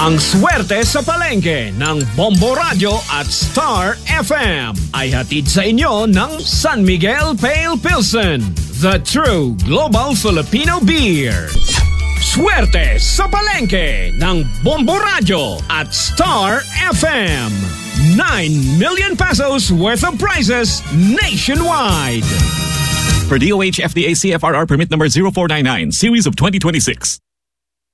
Ang swerte sa palengke ng Bombo Radio at Star FM ay hatid sa inyo ng San Miguel Pale Pilsen, the true global Filipino beer. Swerte sa palengke ng Bombo Radio at Star FM. 9 million pesos worth of prizes nationwide. Per DOH FDA CFRR permit number 0499, series of 2026.